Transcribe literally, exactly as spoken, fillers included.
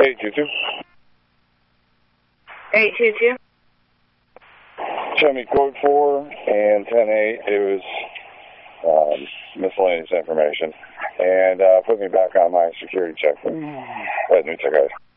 eight two two. eight two two. Show me code four and ten eight. It was um, miscellaneous information. And uh, put me back on my security check at New Tech.